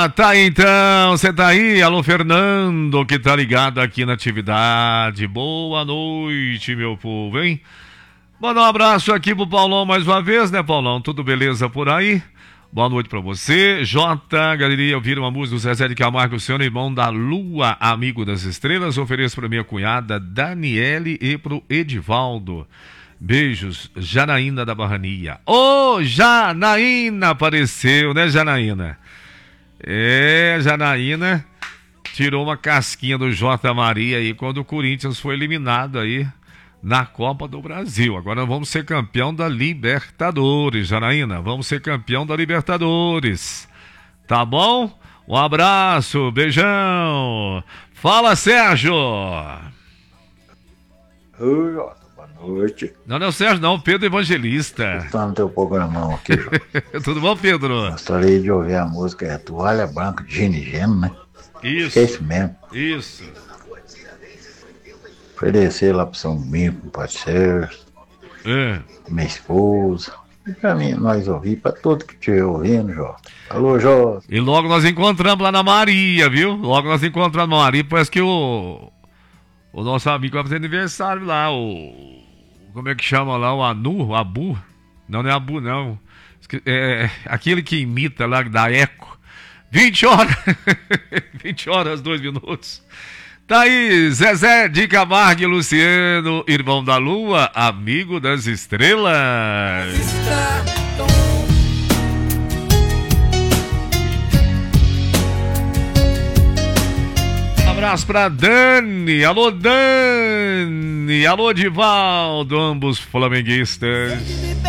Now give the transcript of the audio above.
tá aí então, você tá aí? Alô, Fernando, que tá ligado aqui na atividade. Boa noite, meu povo, hein? Manda um abraço aqui pro Paulão mais uma vez, né, Paulão? Tudo beleza por aí? Boa noite pra você. Jota, galeria, ouvir uma música do Zezé de Camargo, o senhor irmão da Lua, amigo das estrelas. Ofereço pra minha cunhada Daniele e pro Edivaldo. Beijos, Janaína da Barrania. Ô, Janaína apareceu, né, Janaína? Janaína tirou uma casquinha do J. Maria aí quando o Corinthians foi eliminado aí na Copa do Brasil. Agora vamos ser campeão da Libertadores, Janaína. Vamos ser campeão da Libertadores. Tá bom? Um abraço, beijão. Fala, Sérgio. Oi, Jota. Boa noite. Não é o Sérgio, não, Pedro Evangelista. Estou no teu programão aqui, Jota. Tudo bom, Pedro? Gostaria de ouvir a música Toalha Branca de Gino e Geno, né? Isso. É isso mesmo. Isso. Oferecer lá pro São Domingo, pode ser. Minha esposa. E pra mim, nós ouvir, pra todo que estiver ouvindo, Jota. Alô, Jota. E logo nós encontramos lá na Maria, viu? Logo nós encontramos na Maria, parece que o nosso amigo vai fazer aniversário lá, como é que chama lá? O Abu? Não é Abu, não. É aquele que imita lá, da Eco. 20 horas. 20 horas, 2 minutos. Tá aí, Zezé de Camargo e Luciano, irmão da Lua, amigo das estrelas. Abraço pra Dani. Alô, Dani. Alô, Divaldo, ambos flamenguistas.